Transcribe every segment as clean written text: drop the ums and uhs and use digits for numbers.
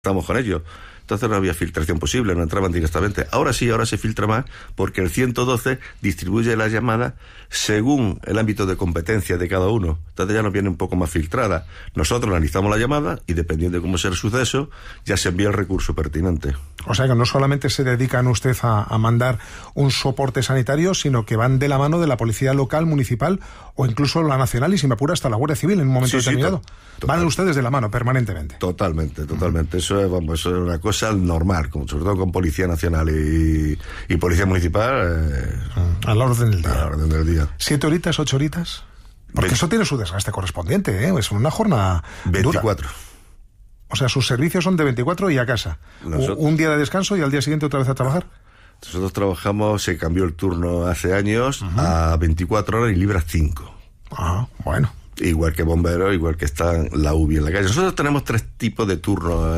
estamos con ellos. Entonces no había filtración posible, no entraban directamente. Ahora sí, ahora se filtra más, porque el 112 distribuye las llamadas según el ámbito de competencia de cada uno. Entonces ya nos viene un poco más filtrada. Nosotros analizamos la llamada y dependiendo de cómo sea el suceso, ya se envía el recurso pertinente. O sea que no solamente se dedican usted a mandar un soporte sanitario, sino que van de la mano de la policía local, municipal o incluso la nacional y, si me apura, hasta la Guardia Civil en un momento determinado. Van ustedes de la mano permanentemente. Totalmente. Eso es una cosa normal, sobre todo con Policía Nacional y Policía Municipal. A la orden del día. A la orden del día. 7 horitas, 8 horitas. Porque eso tiene su desgaste correspondiente, ¿eh? Es una jornada 24. dura. O sea, sus servicios son de 24 y a casa. Un día de descanso y al día siguiente otra vez a trabajar. Nosotros trabajamos, se cambió el turno hace años a 24 horas y libras 5. Bueno. Igual que bomberos, igual que está la UBI en la calle. Nosotros tenemos 3 tipos de turnos,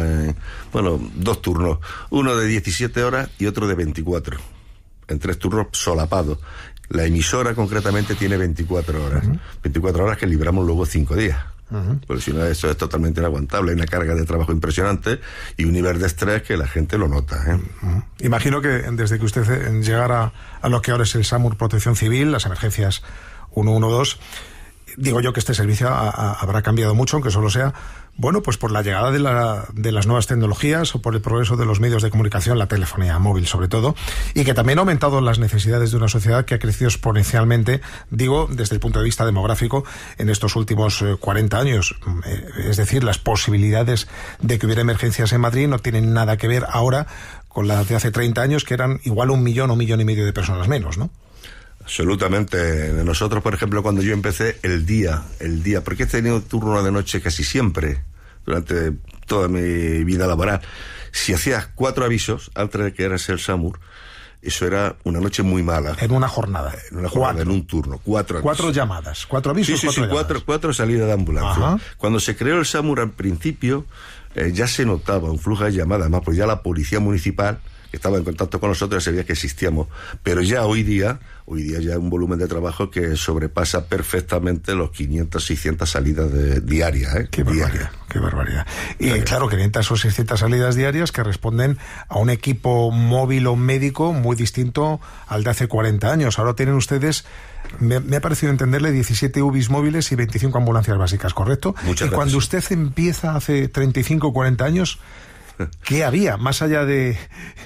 2 turnos. Uno de 17 horas y otro de 24. En 3 turnos solapados. La emisora concretamente tiene 24 horas. 24 horas que libramos luego 5 días. Porque si no, eso es totalmente inaguantable. Hay una carga de trabajo impresionante y un nivel de estrés que la gente lo nota. Imagino que desde que usted llegara a lo que ahora es el SAMUR Protección Civil, las emergencias 112, digo yo que este servicio habrá cambiado mucho, aunque solo sea, pues por la llegada de las nuevas tecnologías o por el progreso de los medios de comunicación, la telefonía móvil sobre todo, y que también ha aumentado las necesidades de una sociedad que ha crecido exponencialmente, digo, desde el punto de vista demográfico, en estos últimos 40 años. Es decir, las posibilidades de que hubiera emergencias en Madrid no tienen nada que ver ahora con las de hace 30 años, que eran igual 1 millón o 1,5 millones de personas menos, ¿no? Absolutamente. Nosotros, por ejemplo, cuando yo empecé el día, porque he tenido turno de noche casi siempre, durante toda mi vida laboral. Si hacías 4 avisos, antes de que eras el SAMUR, eso era una noche muy mala. En una jornada. En un turno. 4 avisos. 4 llamadas. 4 avisos, sí, 4 llamadas. 4 salidas de ambulancia. Cuando se creó el SAMUR al principio, ya se notaba un flujo de llamadas, además, pues ya la policía municipal que estaba en contacto con nosotros, ya sabía que existíamos. Pero ya hoy día ya un volumen de trabajo que sobrepasa perfectamente los 500, 600 salidas diarias. Qué barbaridad. Y claro, 500 o 600 salidas diarias que responden a un equipo móvil o médico muy distinto al de hace 40 años. Ahora tienen ustedes, me ha parecido entenderle, 17 UBIs móviles y 25 ambulancias básicas, ¿correcto? Muchas gracias. Cuando usted empieza hace 35 o 40 años, ¿qué había? Más allá de,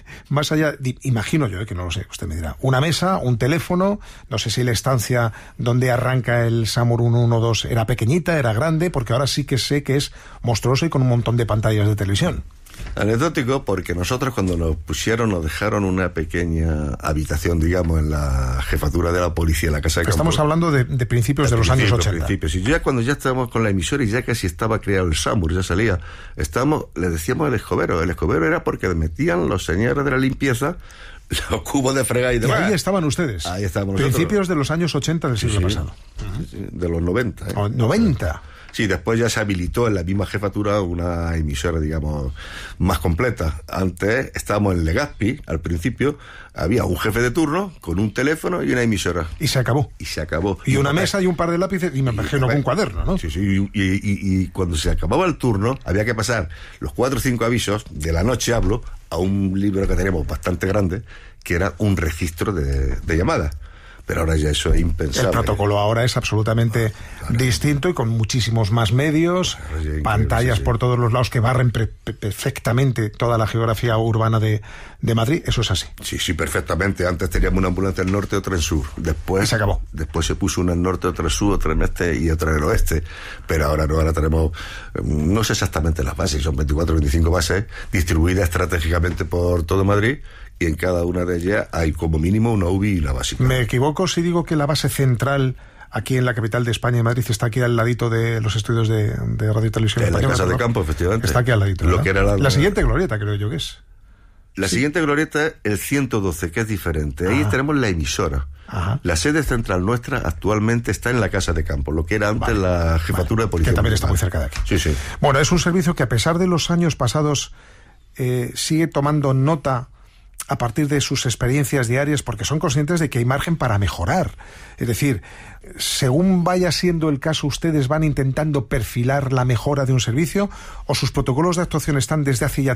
imagino yo, que no lo sé, usted me dirá, una mesa, un teléfono, no sé si la estancia donde arranca el SAMUR 112 era pequeñita, era grande, porque ahora sí que sé que es monstruoso y con un montón de pantallas de televisión. Anecdótico, porque nosotros cuando nos dejaron una pequeña habitación, digamos, en la jefatura de la policía, en la casa de campo. Estamos hablando de principios de los años 80. Principios. Y ya cuando ya estábamos con la emisora y ya casi estaba creado el SAMUR, ya salía, le decíamos el escobero. El escobero era porque metían los señores de la limpieza los cubos de fregar y demás. Y ahí estaban ustedes. Ahí estábamos nosotros. Principios de los años 80 del siglo pasado. De los 90. 90. Sí, después ya se habilitó en la misma jefatura una emisora, digamos, más completa. Antes estábamos en Legazpi, al principio, había un jefe de turno con un teléfono y una emisora. Y se acabó. Y una mesa y un par de lápices y me imagino con un cuaderno, ¿no? Sí, y cuando se acababa el turno, había que pasar los 4 o 5 avisos, de la noche hablo, a un libro que teníamos bastante grande, que era un registro de llamadas. Pero ahora ya eso es impensable. El protocolo ahora es absolutamente distinto y con muchísimos más medios, pantallas por todos los lados que barren perfectamente toda la geografía urbana de Madrid. Eso es así. Sí, perfectamente. Antes teníamos una ambulancia en norte, otra en sur. Después y se acabó. Después se puso una en norte, otra en sur, otra en este y otra en el oeste. Pero ahora no, ahora tenemos, no sé exactamente las bases, son 24 o 25 bases distribuidas estratégicamente por todo Madrid. Y en cada una de ellas hay como mínimo una UBI y una básica. ¿Me equivoco si digo que la base central aquí en la capital de España, en Madrid, está aquí al ladito de los estudios de Radio y Televisión Española? En la casa de campo, efectivamente. Está aquí al ladito. Lo que era la siguiente glorieta, creo yo que es. La siguiente glorieta es el 112, que es diferente. Ahí tenemos la emisora. La sede central nuestra actualmente está en la casa de campo, lo que era antes la jefatura de policía. Que también está muy cerca de aquí. Sí. Bueno, es un servicio que a pesar de los años pasados sigue tomando nota a partir de sus experiencias diarias, porque son conscientes de que hay margen para mejorar. Es decir, según vaya siendo el caso, ¿ustedes van intentando perfilar la mejora de un servicio o sus protocolos de actuación están desde hace ya